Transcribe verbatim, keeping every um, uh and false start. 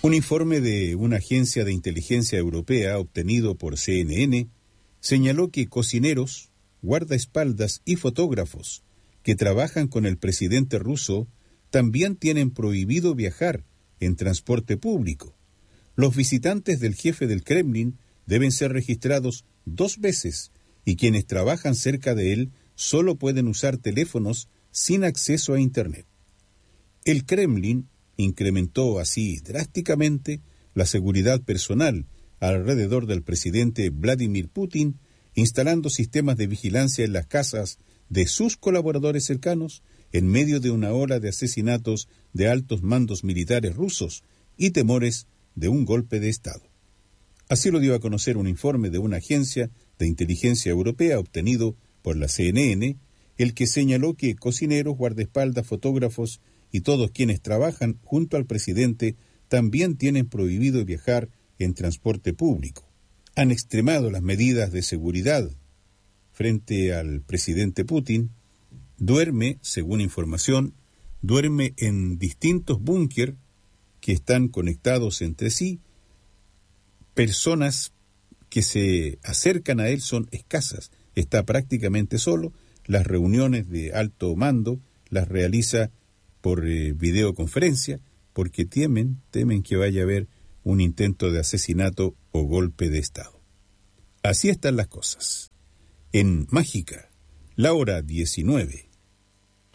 Un informe de una agencia de inteligencia europea obtenido por C N N señaló que cocineros, guardaespaldas y fotógrafos que trabajan con el presidente ruso también tienen prohibido viajar en transporte público. Los visitantes del jefe del Kremlin deben ser registrados dos veces y quienes trabajan cerca de él solo pueden usar teléfonos sin acceso a Internet. El Kremlin incrementó así drásticamente la seguridad personal alrededor del presidente Vladimir Putin, instalando sistemas de vigilancia en las casas de sus colaboradores cercanos en medio de una ola de asesinatos de altos mandos militares rusos y temores de un golpe de Estado. Así lo dio a conocer un informe de una agencia de inteligencia europea obtenido por la C N N, el que señaló que cocineros, guardaespaldas, fotógrafos y todos quienes trabajan junto al presidente también tienen prohibido viajar en transporte público. Han extremado las medidas de seguridad frente al presidente Putin. Duerme, según información, duerme en distintos búnker que están conectados entre sí. Personas que se acercan a él son escasas. Está prácticamente solo. Las reuniones de alto mando las realiza por eh, videoconferencia porque temen, temen que vaya a haber un intento de asesinato o golpe de Estado. Así están las cosas. En Mágica, la hora diecinueve.